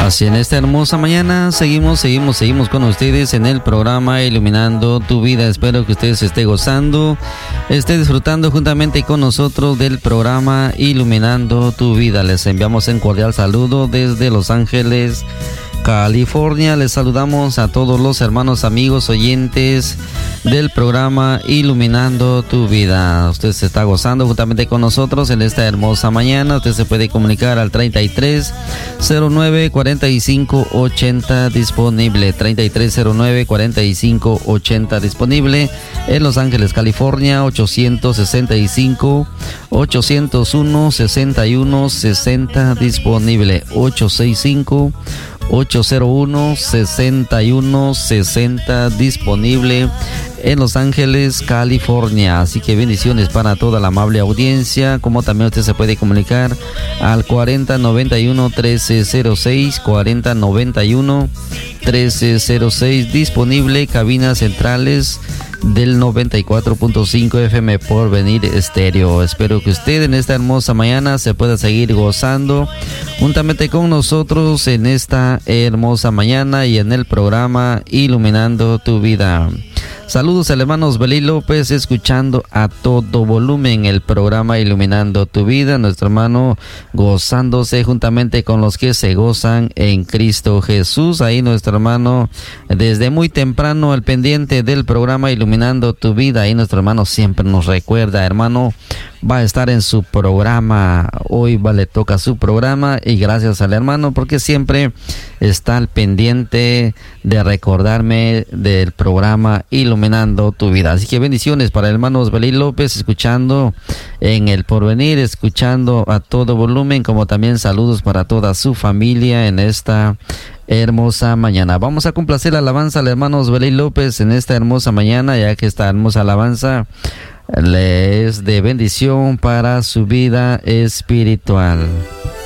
Así en esta hermosa mañana seguimos con ustedes en el programa Iluminando tu Vida. Espero que ustedes esté gozando, esté disfrutando juntamente con nosotros del programa Iluminando tu Vida. Les enviamos un cordial saludo desde Los Ángeles, California. Les saludamos a todos los hermanos, amigos, oyentes del programa Iluminando tu Vida. Usted se está gozando juntamente con nosotros en esta hermosa mañana. Usted se puede comunicar al 3309-4580 disponible. 3309-4580 disponible en Los Ángeles, California. 865-801-6160 disponible. 865-801-6160 disponible en Los Ángeles, California. Así que bendiciones para toda la amable audiencia, como también usted se puede comunicar al 4091-1306, 4091-1306 disponible, cabinas centrales del 94.5 FM Porvenir Estéreo. Espero que usted en esta hermosa mañana se pueda seguir gozando juntamente con nosotros en esta hermosa mañana y en el programa Iluminando tu Vida. Saludos al hermano Osbelí López, escuchando a todo volumen el programa Iluminando tu Vida. Nuestro hermano gozándose juntamente con los que se gozan en Cristo Jesús. Ahí nuestro hermano desde muy temprano al pendiente del programa Iluminando tu Vida. Ahí nuestro hermano siempre nos recuerda, hermano, va a estar en su programa. Hoy le toca su programa, y gracias al hermano porque siempre está al pendiente de recordarme del programa Iluminando tu Vida. Así que bendiciones para el hermano Osbelí López, escuchando en el Porvenir, escuchando a todo volumen, como también saludos para toda su familia en esta hermosa mañana. Vamos a complacer la alabanza al hermano Osbelí López en esta hermosa mañana, ya que esta hermosa alabanza le es de bendición para su vida espiritual.